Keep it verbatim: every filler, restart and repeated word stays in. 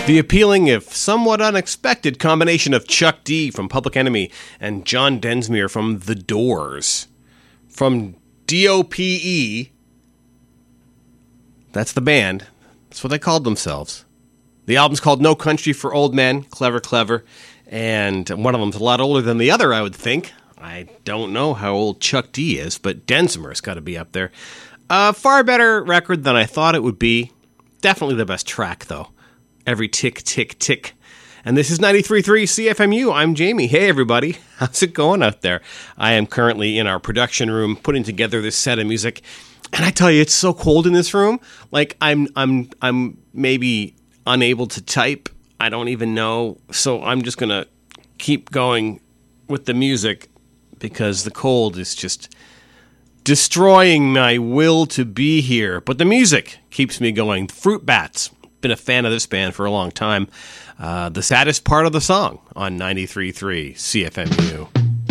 The appealing, if somewhat unexpected, combination of Chuck D from Public Enemy and John Densmere from The Doors. From D O P E, that's the band. That's what they called themselves. The album's called No Country for Old Men. Clever, clever. And one of them's a lot older than the other, I would think. I don't know how old Chuck D is, but Densmore's got to be up there. A far better record than I thought it would be. Definitely the best track, though. Every tick, tick, tick. And this is ninety-three point three C F M U. I'm Jamie. Hey, everybody. How's it going out there? I am currently in our production room putting together this set of music. And I tell you, it's so cold in this room. Like, I'm I'm, I'm maybe unable to type. I don't even know. So I'm just going to keep going with the music because the cold is just destroying my will to be here. But the music keeps me going. Fruit Bats. Been a fan of this band for a long time. Uh, the saddest part of the song on ninety-three point three C F M U.